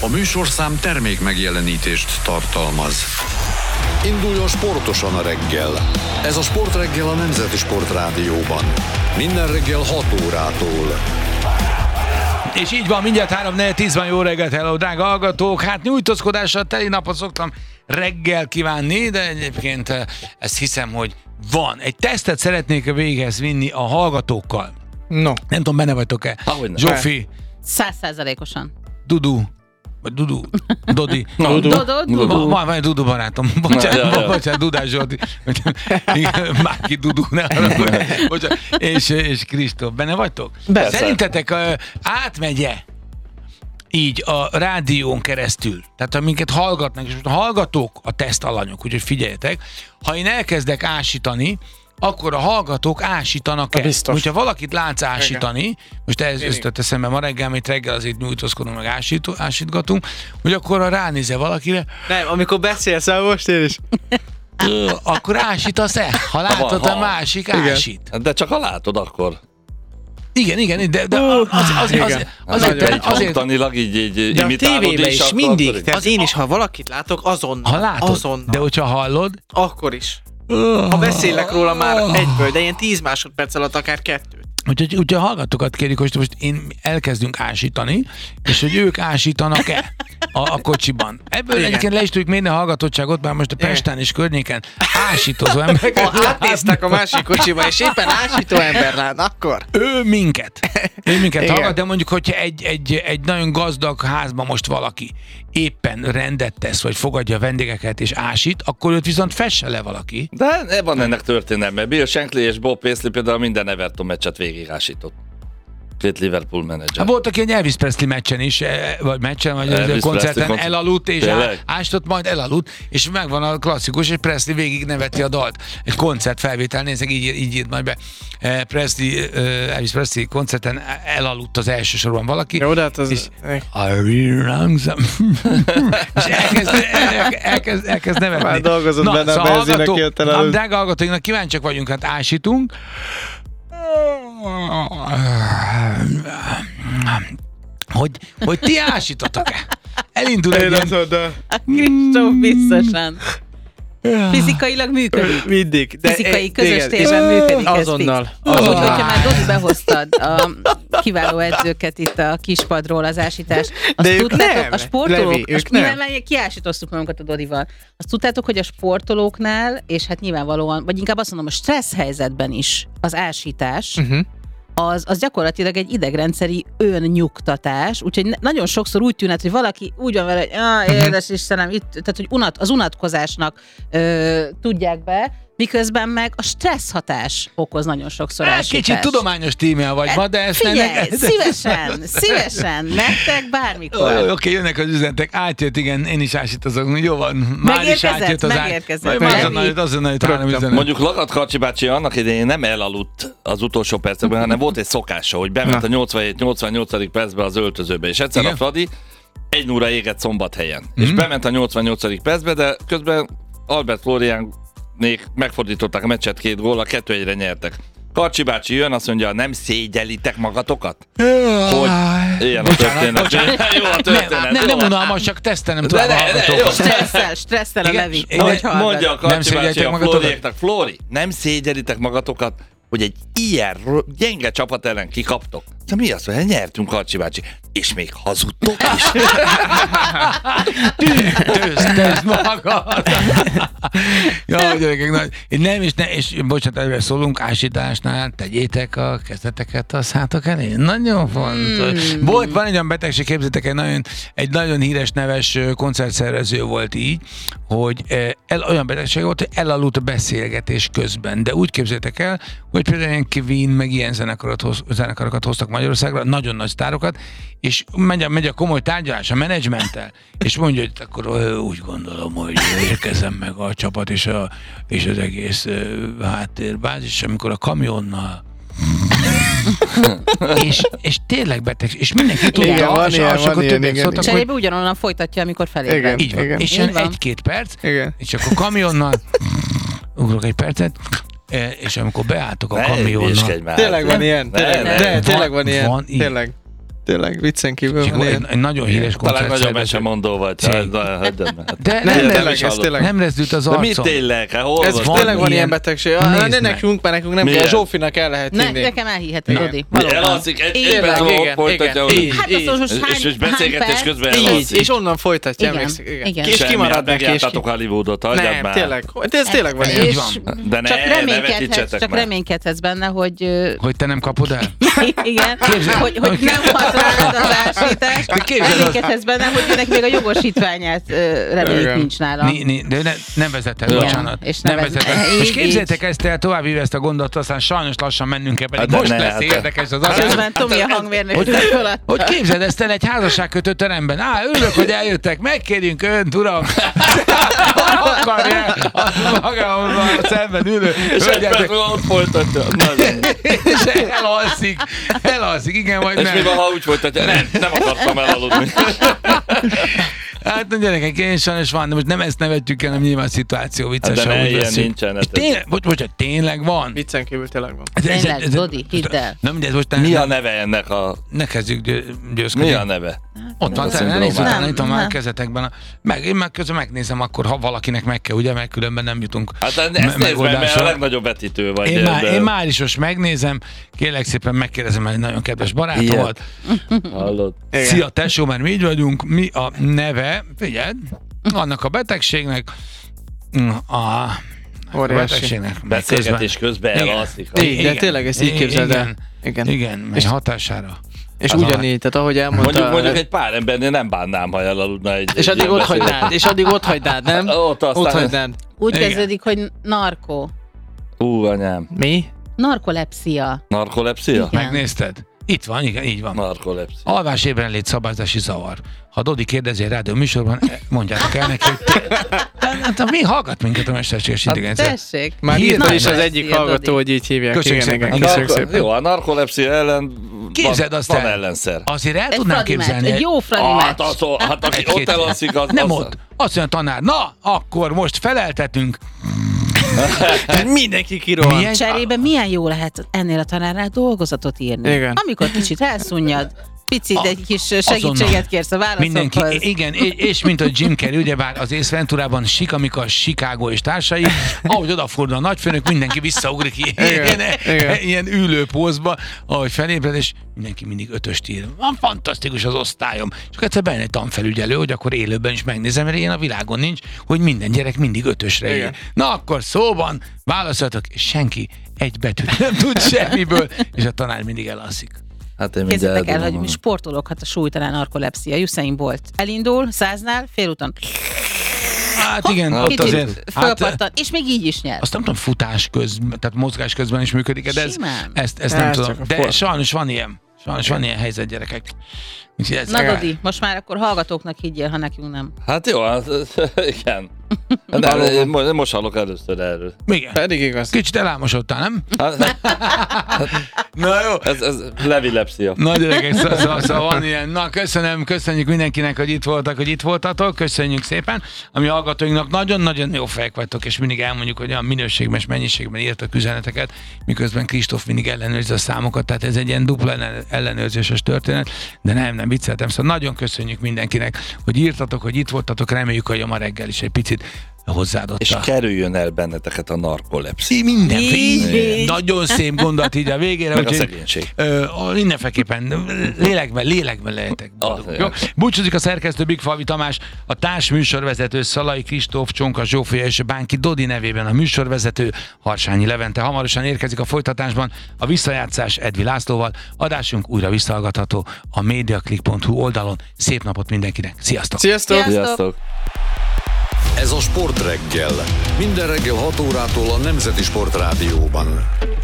műsorszám termék megjelenítést tartalmaz. Induljon sportosan a reggel. Ez a Sportreggel a Nemzeti Sportrádióban. Minden reggel 6 órától. És így van, mindjárt 3-4-10 van, jó reggelt, hello, drága hallgatók. Hát nyújtózkodással teli napot szoktam reggel kívánni, de egyébként ezt hiszem, hogy van. Egy tesztet szeretnék véghez vinni a hallgatókkal. No. Nem tudom, benne vagytok-e? Zsófi. 100%-osan. Dudu. Vagy Dudu. Dodi. Dudu. Van Dudu barátom. Bocsánat, Dudás Zsolti. Máki Dudu. Bocsánat. És Kristóf. Benne vagytok? Persze. Szerintetek átmegye így a rádión keresztül, tehát aminket hallgatnak, és most a hallgatók a testalanyok, úgyhogy figyeljetek, ha én elkezdek ásítani, akkor a hallgatók ásítanak-e? Biztos. Hogyha valakit látsz ásítani, most ez jutott eszembe ma reggel, amit reggel azért nyújtózkodunk, meg ásítgatunk, hogy akkor ránézel valakire, Nem, amikor beszélsz, most én is. akkor ásítasz-e? Ha látod, a másik ásít. De csak ha látod, akkor. Igen, de azért Tanilag így De a imitálod tévében is mindig. Akkor... Tehát én is, ha valakit látok, azonnal. ha látod, Azonnal. de hogyha hallod, Akkor is. Ha beszélek róla már egyből, de ilyen 10 másodperc alatt akár 2. Úgyhogy a hallgatókat kérjük, hogy most én elkezdünk ásítani, és hogy ők ásítanak-e a kocsiban. Ebből Igen. egyébként le is tudjuk mérni a hallgatottságot, már most a Pesten és környéken ásítozó emberek. Ha átnéztek a másik kocsiba, és éppen ásító ember lát, akkor... Ő minket Igen. hallgat, de mondjuk, hogyha egy nagyon gazdag házban most valaki éppen rendet tesz, vagy fogadja a vendégeket és ásít, akkor őt viszont fesse le valaki. De van ennek történelme. Bill Shankly és Bob Paisley például minden Everton meccset végigásított. Két Liverpool menedzser. Hát volt, aki egy Elvis Presley meccsen is, vagy koncerten elaludt, és ástott, majd elaludt, és megvan a klasszikus, és Presley végig neveti a dalt. Egy koncert felvétel, nézzek, így írt majd be. Elvis Presley koncerten elaludt az első sorban valaki. Jó, de hát az... És elkezd nevetni. Már dolgozott benne a benzinek, jött el előtt. Drága hallgatóinknak kíváncsiak vagyunk, hát ásítunk. Hogy ti ásítotok-e? Elindul egy ilyen... Kristóf biztosan. Fizikailag működik. Mindig. Fizikai közös térben működik ez Azonnal. fix. Úgyhogy, hogyha már Dodi behoztad a kiváló edzőket itt a kispadról az ásítást, azt ők tudtátok, nem, a sportolók, Levi, ők nem. kiásítoztuk magunkat a Dodival, azt tudtátok, hogy a sportolóknál, és hát nyilvánvalóan, vagy inkább azt mondom, a stressz helyzetben is az ásítás, az gyakorlatilag egy idegrendszeri önnyugtatás, úgyhogy nagyon sokszor úgy tűnhet, hogy valaki úgy van vele, hogy édes Istenem, itt, tehát hogy az unatkozásnak tudják be, miközben meg a stressz hatás okoz nagyon sokszor ásítást. Kicsit tudományos tímea vagy ma, de ezt figyelj, szívesen, nektek bármikor. Oké, jönnek az üzenetek, átjött, igen, én is ásítozok, jó van, már is átjött az azonnal jött 3 üzenet. Mondjuk Lakat Karcsi bácsi annak idején nem elaludt az utolsó percekben, hanem volt egy szokása, hogy bement a 87-88. percben az öltözőbe, és egyszer igen? a Fradi 1-0 égett Szombathelyen. És bement a 88. percbe, de közben Albert Florian megfordították a meccset 2 góllal, 2-1-re nyertek. Karcsi bácsi jön, azt mondja, nem szégyelitek magatokat? Hogy ilyen a történet. Jó a történet. Nem unalmas, csak tesztelnem tovább a hallgatókat. Stresszel a Levi. Mondja a Karcsi bácsi a magatokat? Floriéknak, Flori, nem szégyelitek magatokat, hogy egy ilyen gyenge csapat ellen kikaptok. De mi az, hogy nyertünk, Karcsi bácsi, és még hazudtok is? Tőzd magad! Jaj, gyerekek, és bocsánat, előre szólunk, ásításnál tegyétek a kezdeteket a szátok elé. Nagyon fontos. Van egy olyan betegség, képzeljétek, egy nagyon híres, neves koncertszervező volt így, hogy olyan betegség volt, hogy elaludt a beszélgetés közben. De úgy képzeljétek el, hogy például ilyen Queen, meg ilyen zenekarokat hoztak Magyarországra, nagyon nagy sztárokat, és megy a komoly tárgyalás a menedzsmenttel, és mondja, hogy akkor úgy gondolom, hogy érkezem meg a csapat és az egész háttérbázis, amikor a kamionnal és tényleg beteg, és mindenki tudta, és akkor többet szóltak, cserébe ugyanonnan folytatja, amikor felébred. Így van. És jön 1-2 perc, és akkor kamionnal ugrok egy percet, és amikor beálltok a kamionnal. Tényleg van ilyen. Tényleg van ilyen. Tényleg, viccen kívül van ilyen. Egy nagyon híres Talán nagyobb koncertszervező. mesemondó vagy. De nem rezdült az de mi arcom. tényleg? Hát hol Ez vagy? van tényleg van ilyen- ilyen betegség. Nézd Ne meg. nekünk, mert nekünk nem Milyen? kell. Zsófinak el lehet hinni. Nekem elhiheted, Rodi. Elalszik, egy Tényleg, perc igen, alatt folytatja, igen. hogy- Hát az most és beszélgetés közben Így, elalszik. és onnan folytatja, Igen, emlékszik. igen. És Semmi, kimarad hát neki. És megjártátok Hollywoodot, hagyjad nem, már. tényleg. De ez tényleg van Így ilyen. És van. De csak ne reménykedhetsz, vetítsetek csak már. reménykedhetsz benne, hogy Hogy te nem kapod el? igen, Képzeld- hogy nem hat rád az ásítás. képzeld Reménykedhetsz benne, hogy őnek még a jogosítványát remélik Igen. nincs nála. De nem vezetett, Igen, bocsánat. és Nem nem vezetett. vezet- Most így, képzeljétek ezt el, továbbvíve ezt a gondot, aztán sajnos lassan mennünk kell, pedig Hát de most ne, lesz hát- érdekes az adás. Közben Tomi a hangmérnök Hogy- fölött. Hogy képzeld ezt el egy házasságkötő teremben? Örülök, hogy eljöttek, megkérjünk önt, uram! Akarja a magammal szemben ülő És egy hölgyet, perc alatt folytatja. Nagyon. és elalszik, igen, vagy És mi van, nem. ha úgy folytatja? Nem akartam elaludni. Hát na gyerekek, én sajnos van, de most nem ezt nevetjük el, hanem nyilván a szituáció vicces, Hát de ne, ahogy ilyen veszünk. nincsen. És tényleg, tényleg van. Viccen kívül tényleg van. Tényleg, Dodi, hidd el. Nem, mindegy, most Mi a neve ennek a... ne kezdjük Mi győzködni. a neve? Ott van, szindróma. nézd utána, Nem, itt van már nem. a kezetekben. Én meg közben megnézem akkor, ha valakinek meg kell, ugye, mert különben nem jutunk Hát ezt nézd meg, mert a megoldásra. legnagyobb vetítő vagy. Én már is most megnézem, kérlek szépen megkérdezem egy nagyon kedves barátomat. Hallod? Igen. Szia tesó, mert mi így vagyunk, mi a neve, figyeld, annak a betegségnek, a Óriási. betegségnek. Beszélgetés közben Igen. elalszik. Így, de tényleg ezt így képzeld el. Igen, Igen. igen, mely hatására. És Az ugyanígy, tehát ahogy elmondta. Mondjuk egy pár embernél nem bánnám, ha elaludna egy... És addig ott hagynád, nem? Ott aztán... Ott hagynád. Úgy Igen. kezdődik, hogy narkó. Anyám. Mi? Narkolepszia. Narkolepszia? Igen. Megnézted? Itt van, igen, így van. Narkolepszia. Alvás ébrenlét szabályzási zavar. Ha Dodi kérdezi egy rádió műsorban, mondjátok el neki, hogy hát mi hallgat minket a mesterséges intelligencia? Tessék. Már Hír- írta is az Narkolepszia, egyik Dodi. hallgató, hogy így hívják. Köszönjük Igen, szépen. igen, köszönjük szépen. Jó, a narkolepszia ellen Képzeld azt van el. ellenszer. Azért el Egy tudnám Fradi meccs, képzelni. egy jó Fradi Hát, meccs. hát aki Egy-két- ott elalszik, az... Nem az- ott. Azt mondja a tanár, na, akkor most feleltetünk. Mindenki kirohan. Milyen? Cserébe milyen jó lehet ennél a tanárnál dolgozatot írni. Igen. Amikor kicsit elszunnyad, picit egy kis segítséget azonnal. kérsz a Mindenki, válaszokhoz. igen, és mint a Jim Carrey, ugyebár az Ace Venturában Sikamika, Chicago és társai, ahogy odafordul a nagyfőnök, mindenki visszaugrik Igen. ilyen ülő pózba, ahogy felébred, és mindenki mindig ötöst ír. Van fantasztikus az osztályom. És akkor egyszer bejön egy tanfelügyelő, hogy akkor élőben is megnézem, mert ilyen a világon nincs, hogy minden gyerek mindig ötösre ír. Igen. Na akkor szóban válaszoltok, és senki egy betűt nem tud semmiből, és a tanár mindig elalszik. Hát én mindjárt Képzeljétek el, eldobom. hogy sportolók, hát a súlytalan narkolepszia. Usain Bolt elindul 100-nál, félúton Hát igen, ott kicsit azért. Hát, fölpattan, és még így is nyer. azt nem tudom, futás közben, tehát mozgás közben is működik, de Simán. ezt nem Ez tudom. csak a De for- sajnos van ilyen. Sajnos van ilyen helyzet, gyerekek. Úgyhogy ez Na Dodi, most már akkor hallgatóknak higgyél, ha nekünk nem. Hát jó, hát, igen. De én most hallok először erről. Igen. Pedig igaz. Kicsit elámosodtál, nem? Hát, Na jó. ez levilepszia. Na gyerekek, szóval van ilyen. Na köszönjük mindenkinek, hogy itt voltak, hogy itt voltatok. Köszönjük szépen. A mi hallgatóinknak nagyon-nagyon jó fejek vagytok, és mindig elmondjuk, hogy olyan minőségben és mennyiségben írtak üzeneteket, miközben Kristóf mindig ellenőrzi a számokat, tehát ez egy ilyen dupla ellenőrzéses történet, de nem vicceltem. Szóval nagyon köszönjük mindenkinek, hogy írtatok, hogy itt voltatok, reméljük, hogy a ma reggel is egy picit hozzáadott. És kerüljön el benneteket a narkolepszia. Mindenféle. Nagyon szép gondolat így a végére. Meg a úgyhogy, szegénység. mindenféleképpen lélekben lehetek boldogok. Jó? Búcsúzik a szerkesztő Bigfalvi Tamás, a társ műsorvezető Szalai Kristóf, Csonka Zsófia és Bánki Dodi nevében a műsorvezető Harsányi Levente. Hamarosan érkezik a folytatásban a visszajátszás Edvi Lászlóval. Adásunk újra visszahallgatható a mediaclick.hu oldalon. Szép napot mindenkinek. Sziasztok! Sziasztok! Sziasztok! Ez a Sportreggel. Minden reggel 6 órától a Nemzeti Sportrádióban.